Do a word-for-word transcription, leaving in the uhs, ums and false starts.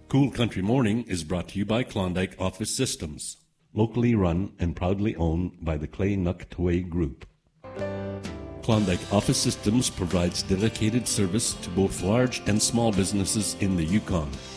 Cool Country Morning is brought to you by Klondike Office Systems, locally run and proudly owned by the Clay Nuktwe Group. Klondike Office Systems provides dedicated service to both large and small businesses in the Yukon.